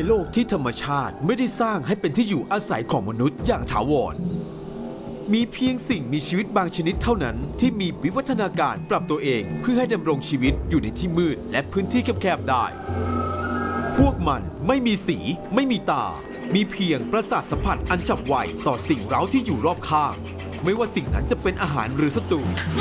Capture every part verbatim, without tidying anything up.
โลกที่ธรรมชาติไม่ได้สร้างให้เป็นที่อยู่อาศัยของมนุษย์อย่างถาวรมีเพียงสิ่งมีชีวิตบางชนิดเท่านั้นที่มีวิวัฒนาการปรับตัวเองเพื่อให้ดำรงชีวิตอยู่ในที่มืดและพื้นที่แคบๆได้พวกมันไม่มีสีไม่มีตามีเพียงประสาทสัมผัสอันฉับไวต่อสิ่งเร้าที่อยู่รอบข้างไม่ว่าสิ่งนั้นจะเป็นอาหารหรือศัตรู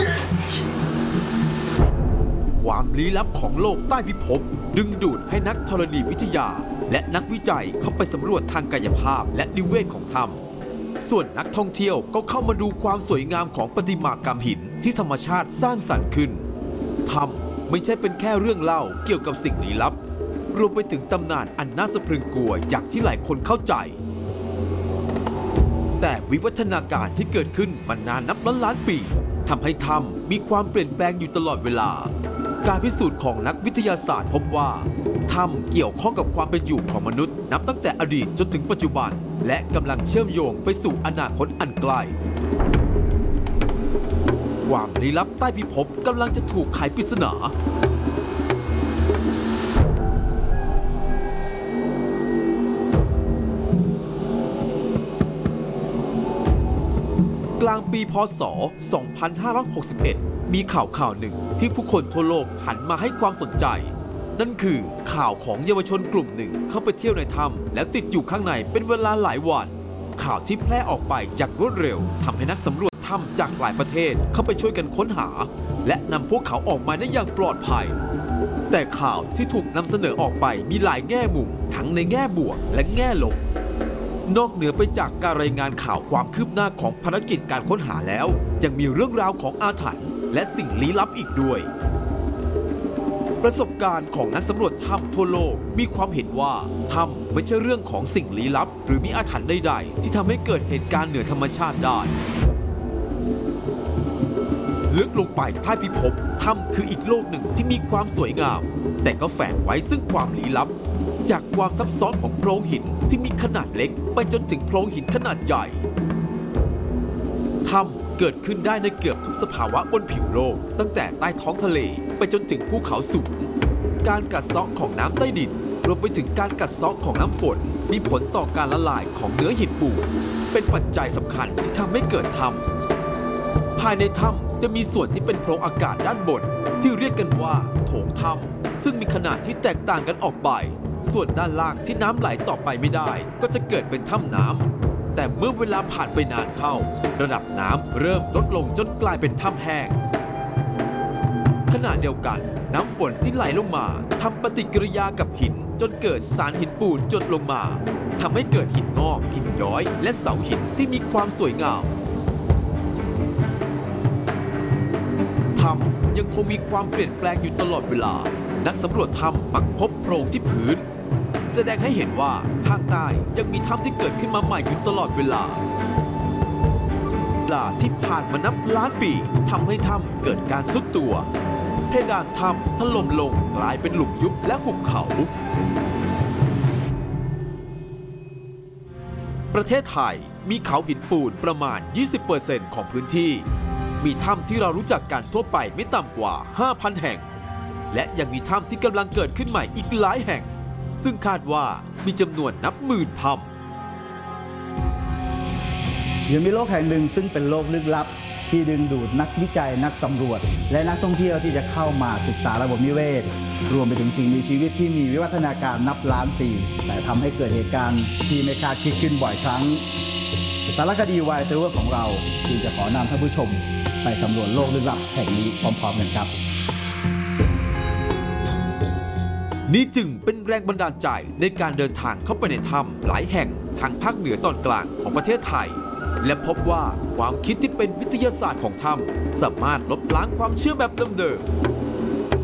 ความลี้ลับของโลกใต้พิภพดึงดูดให้นักธรณีวิทยาและนักวิจัยเข้าไปสำรวจทางกายภาพและนิเวศของถ้ำส่วนนักท่องเที่ยวก็เข้ามาดูความสวยงามของประติมากรรมหินที่ธรรมชาติสร้างสรรค์ขึ้นถ้ำไม่ใช่เป็นแค่เรื่องเล่าเกี่ยวกับสิ่งลี้ลับรวมไปถึงตำนานอันน่าสะพรึงกลัวอย่างที่หลายคนเข้าใจแต่วิวัฒนาการที่เกิดขึ้นมานานนับล้านล้านปีทำให้ถ้ำมีความเปลี่ยนแปลงอยู่ตลอดเวลาการพิสูจน์ของนักวิทยาศาสตร์พบว่าถ้ำเกี่ยวข้องกับความเป็นอยู่ของมนุษย์นับตั้งแต่อดีตจนถึงปัจจุบันและกำลังเชื่อมโยงไปสู่อนาคตอันไกลความลี้ลับใต้พิภพกำลังจะถูกไขปริศนากลางปีพ.ศ. สองพันห้าร้อยหกสิบเอ็ดมีข่าวข่าวหนึ่งที่ผู้คนทั่วโลกหันมาให้ความสนใจนั่นคือข่าวของเยาวชนกลุ่มหนึ่งเข้าไปเที่ยวในถ้ำแล้วติดอยู่ข้างในเป็นเวลาหลายวันข่าวที่แพร่ออกไปอย่างรวดเร็วทำให้นักสำรวจถ้ำจากหลายประเทศเข้าไปช่วยกันค้นหาและนำพวกเขาออกมาได้อย่างปลอดภัยแต่ข่าวที่ถูกนำเสนอออกไปมีหลายแง่มุมทั้งในแง่บวกและแง่ลบนอกเหนือไปจากการรายงานข่าวความคืบหน้าของภารกิจการค้นหาแล้วยังมีเรื่องราวของอาถรรพ์และสิ่งลี้ลับอีกด้วยประสบการณ์ของนักสำรวจถ้ำทั่วโลกมีความเห็นว่าถ้ำไม่ใช่เรื่องของสิ่งลี้ลับหรือมีอาถรรพ์ใดๆที่ทำให้เกิดเหตุการณ์เหนือธรรมชาติได้ลึกลงไปใต้พิภพถ้ำคืออีกโลกหนึ่งที่มีความสวยงามแต่ก็แฝงไว้ซึ่งความลี้ลับจากความซับซ้อนของโพรงหินที่มีขนาดเล็กไปจนถึงโพรงหินขนาดใหญ่ถ้ำเกิดขึ้นได้ในเกือบทุกสภาวะบนผิวโลกตั้งแต่ใต้ท้องทะเลไปจนถึงภูเขาสูงการกัดเซาะของน้ำใต้ดินรวมไปถึงการกัดเซาะของน้ำฝนมีผลต่อการละลายของเนื้อหินปูนเป็นปัจจัยสำคัญที่ทำให้เกิดถ้ำภายในถ้ำจะมีส่วนที่เป็นโพรงอากาศด้านบนที่เรียกกันว่าโถงถ้ำซึ่งมีขนาดที่แตกต่างกันออกไปส่วนด้านล่างที่น้ำไหลต่อไปไม่ได้ก็จะเกิดเป็นถ้ำน้ำแต่เมื่อเวลาผ่านไปนานเข้าระดับน้ำเริ่มลดลงจนกลายเป็นถ้ำแห้งขณะเดียวกันน้ำฝนที่ไหลลงมาทำปฏิกิริยากับหินจนเกิดสารหินปูนหยดลงมาทำให้เกิดหินงอกหินย้อยและเสาหินที่มีความสวยงามถ้ำยังคงมีความเปลี่ยนแปลงอยู่ตลอดเวลานักสำรวจถ้ำมักพบโพรงที่พื้นแสดงให้เห็นว่าข้างใต้ยังมีถ้ำที่เกิดขึ้นมาใหม่อยู่ตลอดเวลาเวลาที่ผ่านมานับล้านปีทำให้ถ้ำเกิดการทรุดตัวเพดานถ้ำถล่มลงกลายเป็นหลุมยุบและหุบเขาประเทศไทยมีเขาหินปูนประมาณ ยี่สิบเปอร์เซ็นต์ ของพื้นที่มีถ้ำที่เรารู้จักกันทั่วไปไม่ต่ำกว่า ห้าพัน แห่งและยังมีถ้ำที่กำลังเกิดขึ้นใหม่อีกหลายแห่งซึ่งคาดว่ามีจำนวนนับหมื่นถ้ำยังมีโลกแห่งหนึ่งซึ่งเป็นโลกลึกลับที่ดึงดูดนักวิจัยนักสำรวจและนักท่องเที่ยวที่จะเข้ามาศึกษาระบบนิเวศรวมไปถึงสิ่งมีชีวิตที่มีวิวัฒนาการนับล้านปีแต่ทำให้เกิดเหตุการณ์ที่ไม่คาดคิดขึ้นบ่อยครั้งสารคดีวายเซอร์ของเราจึงจะขอนำท่านผู้ชมไปสำรวจโลกลึกลับแห่งนี้พร้อมๆกันครับนี่จึงเป็นแรงบันดาลใจในการเดินทางเข้าไปในถ้ำหลายแห่งทางภาคเหนือตอนกลางของประเทศไทยและพบว่าความคิดที่เป็นวิทยาศาสตร์ของถ้ำสามารถลบล้างความเชื่อแบบเดิม